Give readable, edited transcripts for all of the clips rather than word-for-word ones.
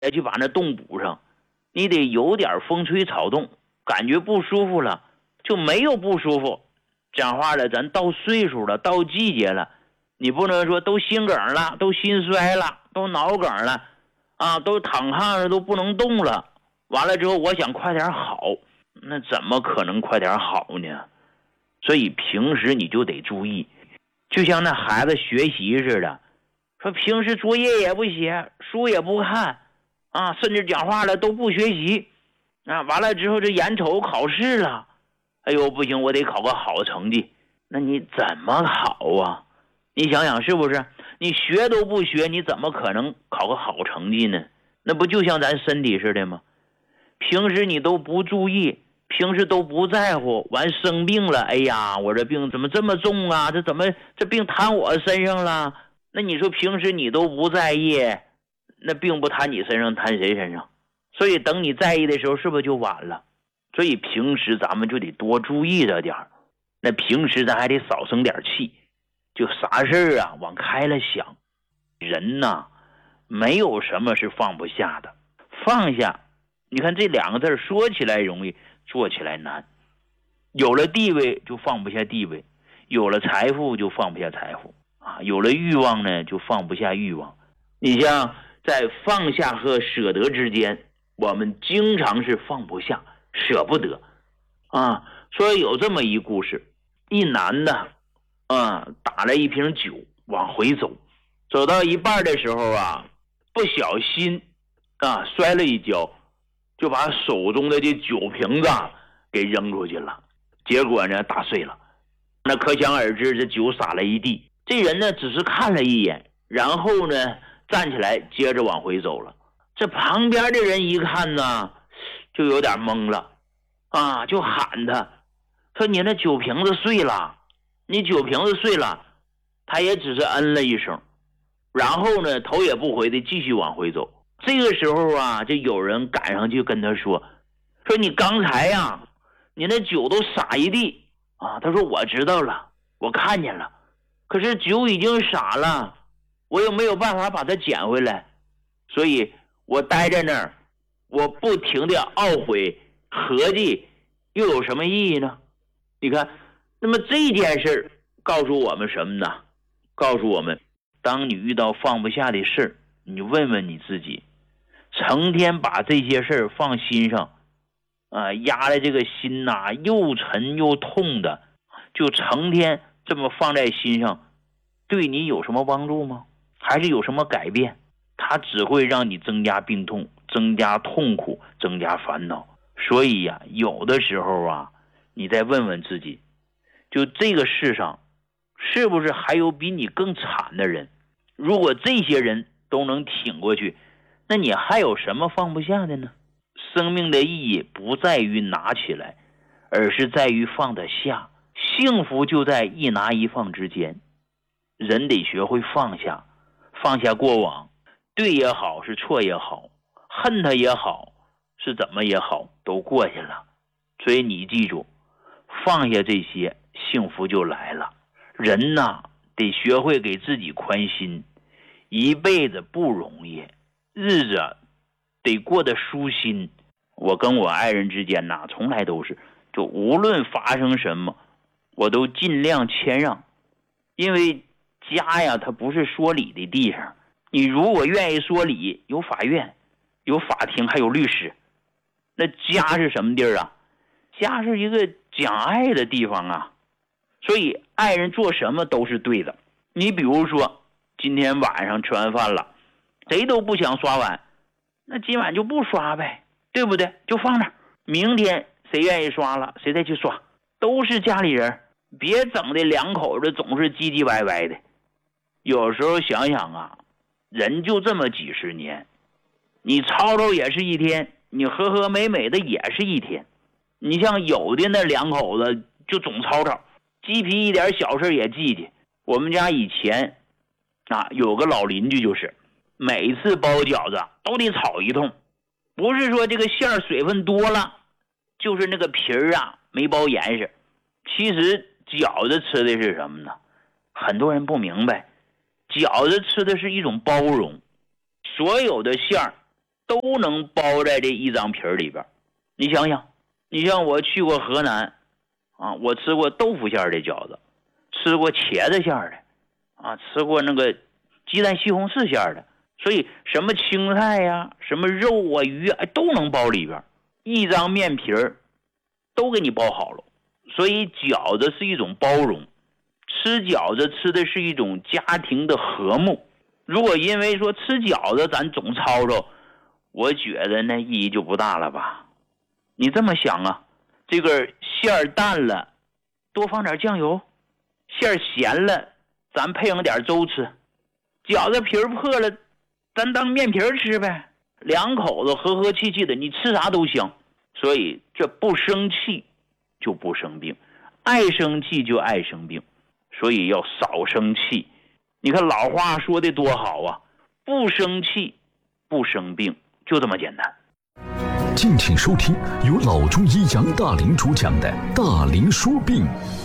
再去把那洞补上。你得有点风吹草动，感觉不舒服了，就没有不舒服。讲话了，咱到岁数了，到季节了，你不能说都心梗了，都心衰了，都脑梗了啊，都躺炕上都不能动了。完了之后，我想快点好，那怎么可能快点好呢？所以平时你就得注意，就像那孩子学习似的，说平时作业也不写，书也不看啊，甚至讲话了都不学习啊，完了之后这眼瞅考试了，哎呦不行，我得考个好成绩，那你怎么考啊？你想想是不是？你学都不学，你怎么可能考个好成绩呢？那不就像咱身体似的吗？平时你都不注意，平时都不在乎，完生病了，哎呀，我这病怎么这么重啊？这病摊我身上了？那你说平时你都不在意，那病不摊你身上，摊谁身上？所以等你在意的时候，是不是就晚了？所以平时咱们就得多注意着点。那平时咱还得少生点气，就啥事啊往开了想。人呐，没有什么是放不下的。放下，你看这两个字说起来容易，做起来难。有了地位就放不下地位，有了财富就放不下财富啊，有了欲望呢就放不下欲望。你像在放下和舍得之间，我们经常是放不下，舍不得啊。所以有这么一故事，一男的打了一瓶酒往回走，走到一半的时候啊，不小心摔了一跤，就把手中的这酒瓶子给扔出去了，结果呢打碎了。那可想而知，这酒洒了一地。这人呢只是看了一眼，然后呢站起来接着往回走了。这旁边的人一看呢就有点懵了啊，就喊他说你那酒瓶子碎了，你酒瓶子碎了。他也只是嗯了一声，然后呢头也不回的继续往回走。这个时候啊，就有人赶上去跟他说你刚才呀你那酒都洒一地啊。他说我知道了，我看见了，可是酒已经洒了，我又没有办法把它捡回来，所以我待在那儿，我不停的懊悔合计，又有什么意义呢？你看，那么这件事告诉我们什么呢？告诉我们，当你遇到放不下的事，你问问你自己，成天把这些事放心上压的这个心又沉又痛的，就成天这么放在心上，对你有什么帮助吗？还是有什么改变？它只会让你增加病痛，增加痛苦，增加烦恼。所以呀，有的时候你再问问自己，就这个世上是不是还有比你更惨的人？如果这些人都能挺过去，那你还有什么放不下的呢？生命的意义不在于拿起来，而是在于放得下。幸福就在一拿一放之间。人得学会放下，放下过往，对也好，是错也好，恨他也好，是怎么也好，都过去了。所以你记住，放下这些，幸福就来了。人得学会给自己宽心，一辈子不容易，日子得过得舒心。我跟我爱人之间从来都是，就无论发生什么，我都尽量谦让。因为家呀，它不是说理的地方。你如果愿意说理，有法院，有法庭，还有律师。那家是什么地儿啊？家是一个讲爱的地方啊。所以爱人做什么都是对的。你比如说今天晚上吃完饭了，谁都不想刷碗，那今晚就不刷呗，对不对？就放那儿，明天谁愿意刷了谁再去刷，都是家里人，别整的两口子总是唧唧歪歪的。有时候想想人就这么几十年，你吵吵也是一天，你和和美美的也是一天。你像有的那两口子就总吵吵，鸡皮一点小事也记记。我们家以前有个老邻居，就是每次包饺子都得吵一通，不是说这个馅水分多了，就是那个皮儿没包严实。其实饺子吃的是什么呢？很多人不明白，饺子吃的是一种包容，所有的馅儿都能包在这一张皮儿里边。你想想，你像我去过河南啊，我吃过豆腐馅的饺子，吃过茄子馅的啊，吃过那个鸡蛋西红柿馅的，所以什么青菜呀、什么肉啊、鱼啊都能包里边，一张面皮儿都给你包好了。所以饺子是一种包容，吃饺子吃的是一种家庭的和睦。如果因为说吃饺子咱总吵吵，我觉得那意义就不大了吧。你这么想啊，这个馅儿淡了多放点酱油，馅儿咸了咱配上点粥吃，饺子皮儿破了咱当面皮儿吃呗，两口子和和气气的，你吃啥都香。所以这不生气就不生病，爱生气就爱生病，所以要少生气。你看老话说的多好啊，不生气不生病，就这么简单。 敬请收听由老中医杨大林主讲的大林说病。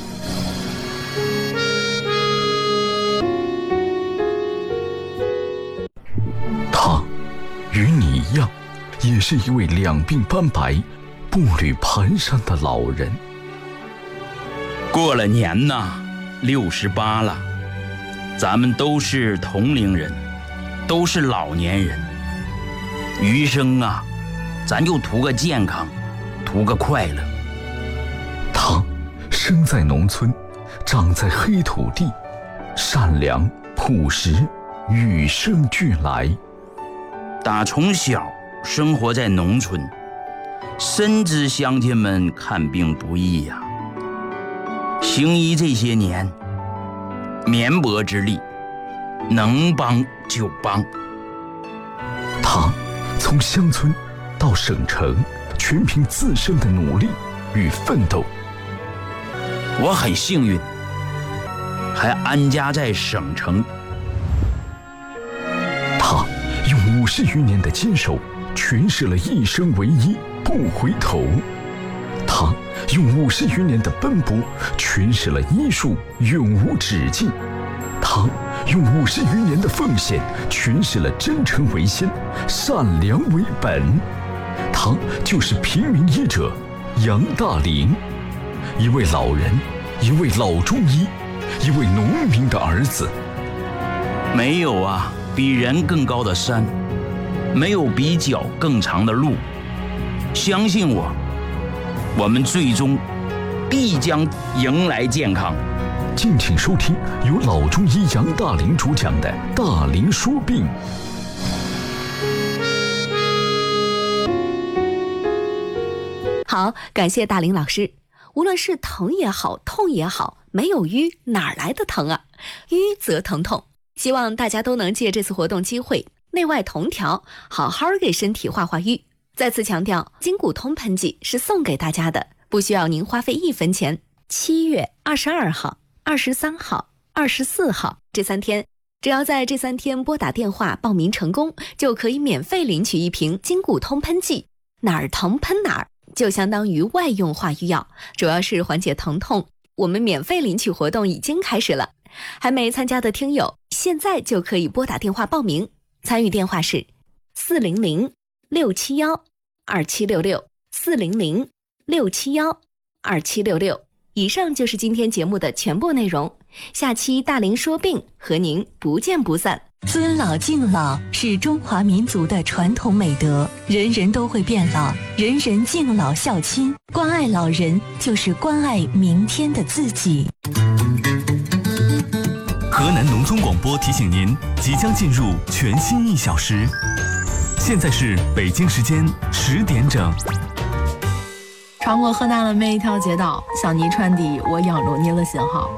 他与你一样，也是一位两鬓斑白、步履蹒跚的老人。 过了年呐，68了，咱们都是同龄人，都是老年人。余生啊，咱就图个健康，图个快乐。 他生在农村，长在黑土地，善良朴实，与生俱来。 打从小生活在农村，深知乡亲们看病不易呀。行医这些年，绵薄之力，能帮就帮。 他从乡村到省城，全凭自身的努力与奋斗。 我很幸运，还安家在省城。 他用50余年的坚守，诠释了一生唯一，不回头。他用50余年的奔波，诠释了医术永无止境。他用50余年的奉献，诠释了真诚为先，善良为本。他就是平民医者杨大林，一位老人，一位老中医，一位农民的儿子。 没有啊比人更高的山，没有比脚更长的路。相信我，我们最终必将迎来健康。 敬请收听由老中医杨大林主讲的大林说病。 好，感谢大林老师。无论是疼也好，痛也好，没有瘀哪来的疼啊？瘀则疼痛。希望大家都能借这次活动机会，内外同调，好好给身体化化瘀。再次强调，筋骨通喷剂是送给大家的，不需要您花费1分钱。7月22号、23号、24号这3天，只要在这3天拨打电话报名成功，就可以免费领取1瓶筋骨通喷剂，哪儿疼喷哪儿，就相当于外用化瘀药，主要是缓解疼痛。我们免费领取活动已经开始了，还没参加的听友现在就可以拨打电话报名，参与电话是400-671-2766，400-671-2766。以上就是今天节目的全部内容，下期大林说病和您不见不散。 尊老敬老是中华民族的传统美德，人人都会变老，人人敬老孝亲，关爱老人就是关爱明天的自己。 河南农村广播提醒您，即将进入全新1小时，现在是北京时间10点整。 穿过河南的每一条街道，向你传递我仰着你的信号。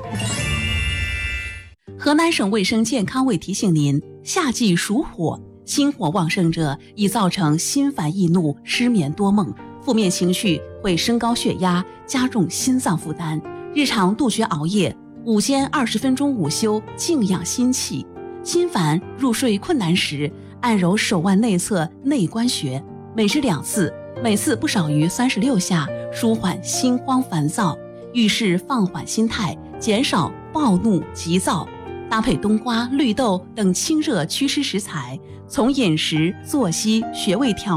河南省卫生健康委提醒您，夏季属火，心火旺盛者易造成心烦易怒、失眠多梦，负面情绪会升高血压，加重心脏负担。日常杜绝熬夜，午间20分钟午休，静养心气。心烦入睡困难时，按揉手腕内侧内关穴，每日2次，每次不少于36下，舒缓心慌烦躁。遇事放缓心态，减少暴怒急躁。 搭配冬瓜、绿豆等清热祛湿食材，从饮食、作息、穴位调